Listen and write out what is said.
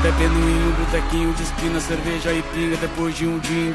bebendo em um botequinho de esquina, cerveja e pinga depois de um dia